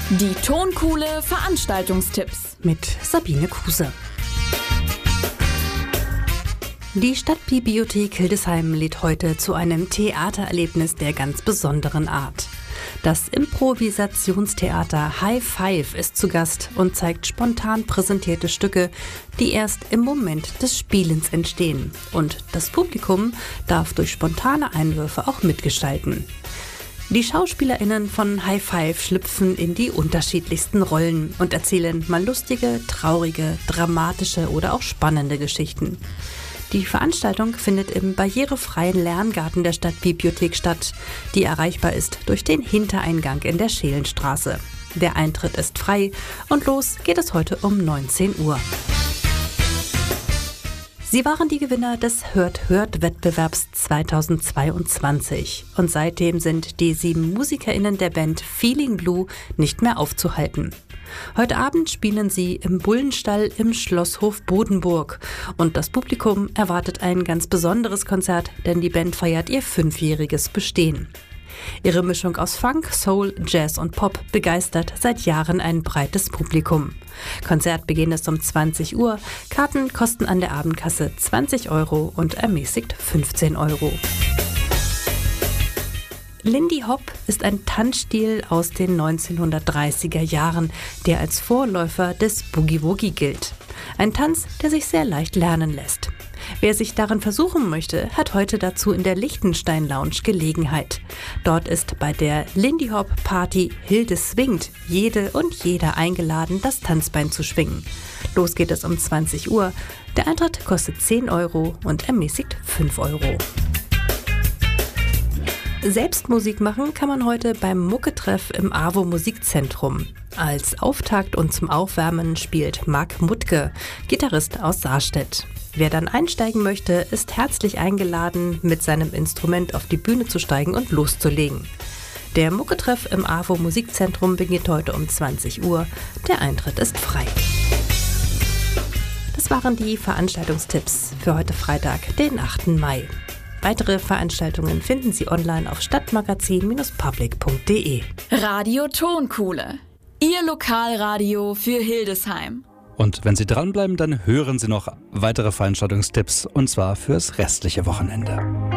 Die Tonkuhle Veranstaltungstipps mit Sabine Kuse. Die Stadtbibliothek Hildesheim lädt heute zu einem Theatererlebnis der ganz besonderen Art. Das Improvisationstheater High Five ist zu Gast und zeigt spontan präsentierte Stücke, die erst im Moment des Spielens entstehen. Und das Publikum darf durch spontane Einwürfe auch mitgestalten. Die SchauspielerInnen von High Five schlüpfen in die unterschiedlichsten Rollen und erzählen mal lustige, traurige, dramatische oder auch spannende Geschichten. Die Veranstaltung findet im barrierefreien Lerngarten der Stadtbibliothek statt, die erreichbar ist durch den Hintereingang in der Scheelenstraße. Der Eintritt ist frei und los geht es heute um 19 Uhr. Sie waren die Gewinner des Hört-Hört-Wettbewerbs 2022 und seitdem sind die 7 MusikerInnen der Band Feeling Blue nicht mehr aufzuhalten. Heute Abend spielen sie im Bullenstall im Schlosshof Bodenburg und das Publikum erwartet ein ganz besonderes Konzert, denn die Band feiert ihr 5-jähriges Bestehen. Ihre Mischung aus Funk, Soul, Jazz und Pop begeistert seit Jahren ein breites Publikum. Konzertbeginn ist um 20 Uhr, Karten kosten an der Abendkasse 20 € und ermäßigt 15 €. Lindy Hop ist ein Tanzstil aus den 1930er Jahren, der als Vorläufer des Boogie Woogie gilt. Ein Tanz, der sich sehr leicht lernen lässt. Wer sich darin versuchen möchte, hat heute dazu in der Lichtenstein Lounge Gelegenheit. Dort ist bei der Lindy Hop Party Hilde swingt jede und jeder eingeladen, das Tanzbein zu schwingen. Los geht es um 20 Uhr. Der Eintritt kostet 10 € und ermäßigt 5 €. Selbst Musik machen kann man heute beim Mucketreff im AWO Musikzentrum. Als Auftakt und zum Aufwärmen spielt Marc Muttke, Gitarrist aus Saarstedt. Wer dann einsteigen möchte, ist herzlich eingeladen, mit seinem Instrument auf die Bühne zu steigen und loszulegen. Der Mucketreff im AWO Musikzentrum beginnt heute um 20 Uhr. Der Eintritt ist frei. Das waren die Veranstaltungstipps für heute Freitag, den 8. Mai. Weitere Veranstaltungen finden Sie online auf stadtmagazin-public.de. Radio Tonkuhle, Ihr Lokalradio für Hildesheim. Und wenn Sie dranbleiben, dann hören Sie noch weitere Veranstaltungstipps, und zwar fürs restliche Wochenende.